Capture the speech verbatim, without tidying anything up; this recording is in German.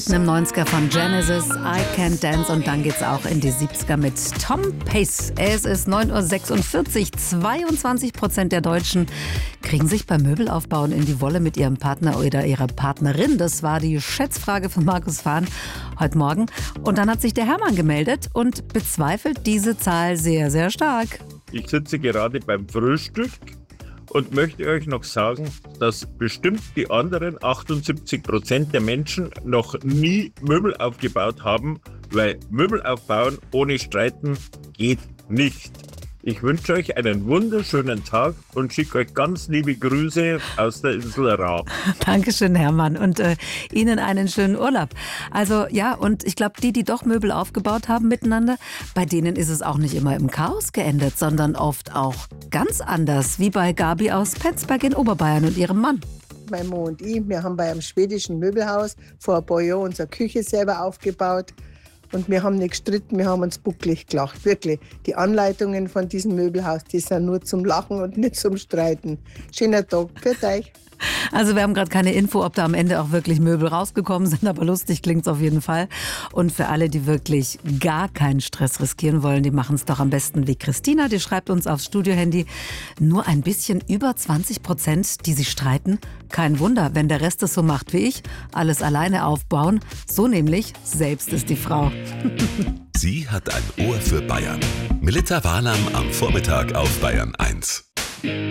Im neunziger von Genesis, I Can't Dance, und dann geht's auch in die siebziger mit Tom Pace. Es ist neun Uhr sechsundvierzig. zweiundzwanzig Prozent der Deutschen kriegen sich beim Möbelaufbauen in die Wolle mit ihrem Partner oder ihrer Partnerin. Das war die Schätzfrage von Markus Fahn heute Morgen. Und dann hat sich der Hermann gemeldet und bezweifelt diese Zahl sehr, sehr stark. Ich sitze gerade beim Frühstück und möchte euch noch sagen, dass bestimmt die anderen achtundsiebzig Prozent der Menschen noch nie Möbel aufgebaut haben, weil Möbel aufbauen ohne Streiten geht nicht. Ich wünsche euch einen wunderschönen Tag und schicke euch ganz liebe Grüße aus der Insel Ra. Dankeschön, Hermann, und äh, Ihnen einen schönen Urlaub. Also ja, und ich glaube, die, die doch Möbel aufgebaut haben miteinander, bei denen ist es auch nicht immer im Chaos geendet, sondern oft auch ganz anders, wie bei Gabi aus Penzberg in Oberbayern und ihrem Mann. Mein Mann und ich, wir haben bei einem schwedischen Möbelhaus vor ein paar Jahren unsere Küche selber aufgebaut. Und wir haben nicht gestritten, wir haben uns bucklig gelacht. Wirklich, die Anleitungen von diesem Möbelhaus, die sind nur zum Lachen und nicht zum Streiten. Schöner Tag, für euch. Also wir haben gerade keine Info, ob da am Ende auch wirklich Möbel rausgekommen sind, aber lustig klingt es auf jeden Fall. Und für alle, die wirklich gar keinen Stress riskieren wollen, die machen es doch am besten wie Christina. Die schreibt uns aufs Studiohandy, nur ein bisschen über zwanzig Prozent, die sich streiten. Kein Wunder, wenn der Rest es so macht wie ich, alles alleine aufbauen. So nämlich, selbst ist die Frau. Sie hat ein Ohr für Bayern. Melita Walam am Vormittag auf Bayern eins.